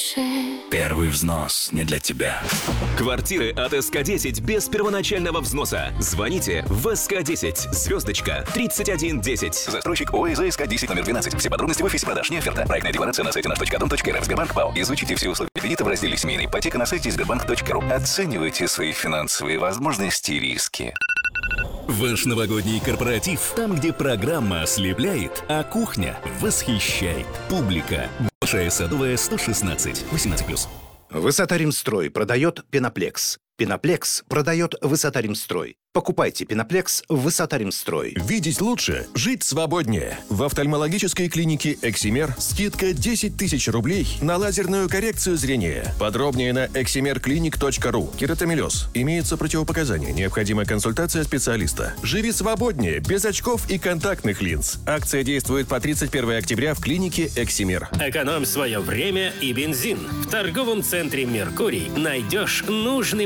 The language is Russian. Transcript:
Первый взнос не для тебя. Квартиры от СК-10 без первоначального взноса. Звоните в СК-10, звездочка, 3110. Застройщик ОСЗ СК-10 номер 12. Все подробности в офисе продаж, не оферта. Проектная декларация на сайте наш.дом.рф. Сбербанк ПАО. Изучите все условия кредита в разделе «Семейная ипотека» на сайте sberbank.ru. Оценивайте свои финансовые возможности и риски. Ваш новогодний корпоратив, там, где программа ослепляет, а кухня восхищает. Публика. Большая Садовая, 116. 18+. Высота-Римстрой продает Пеноплекс. Пеноплекс продает Высота-Римстрой. Покупайте Пеноплекс в Высота-Римстрой. Видеть лучше, жить свободнее. В офтальмологической клинике «Эксимер» скидка 10 тысяч рублей на лазерную коррекцию зрения. Подробнее на eximerclinic.ru. Кератомелез. Имеются противопоказания. Необходима консультация специалиста. Живи свободнее, без очков и контактных линз. Акция действует по 31 октября в клинике «Эксимер». Экономь свое время и бензин. В торговом центре «Меркурий» найдешь нужный